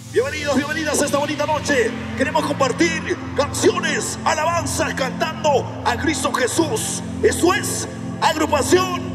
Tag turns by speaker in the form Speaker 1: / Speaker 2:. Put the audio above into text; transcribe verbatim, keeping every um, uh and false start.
Speaker 1: Bienvenidos, bienvenidas a esta bonita noche. Queremos compartir canciones, alabanzas, cantando a Cristo Jesús. Eso es Agrupación